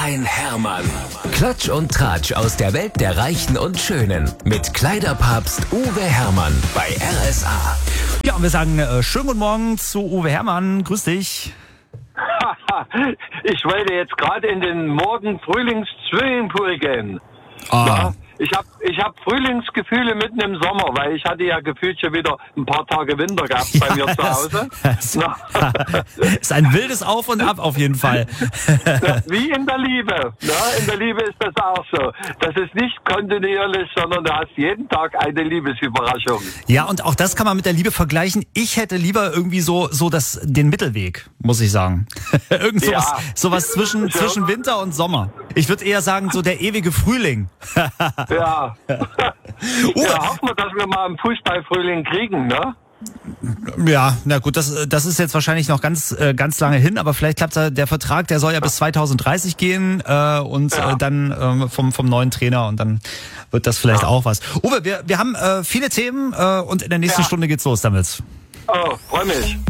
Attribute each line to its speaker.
Speaker 1: ein Hermann. Klatsch und Tratsch aus der Welt der Reichen und Schönen. Mit Kleiderpapst Uwe Hermann bei RSA.
Speaker 2: Ja, und wir sagen schönen guten Morgen zu Uwe Hermann. Grüß dich.
Speaker 3: Ich wollte jetzt gerade in den Morgen-Frühlings-Swimmingpool gehen. Ja, ich hab Frühlingsgefühle mitten im Sommer, weil ich hatte ja gefühlt schon wieder ein paar Tage Winter gehabt bei mir zu Hause.
Speaker 2: Ist ein wildes Auf und Ab auf jeden Fall.
Speaker 3: Wie in der Liebe. In der Liebe ist das auch so. Das ist nicht kontinuierlich, sondern du hast jeden Tag eine Liebesüberraschung.
Speaker 2: Ja, und auch das kann man mit der Liebe vergleichen. Ich hätte lieber irgendwie so den Mittelweg, muss ich sagen. Irgend sowas zwischen Winter und Sommer. Ich würde eher sagen, so der ewige Frühling.
Speaker 3: Ja. Hoffen wir, dass wir mal einen Fußballfrühling kriegen, ne?
Speaker 2: Ja, na gut, das ist jetzt wahrscheinlich noch ganz lange hin, aber vielleicht klappt der Vertrag, der soll ja bis 2030 gehen dann vom neuen Trainer und dann wird das vielleicht auch was. Uwe, wir haben viele Themen und in der nächsten Stunde geht's los damit.
Speaker 3: Oh, freu mich.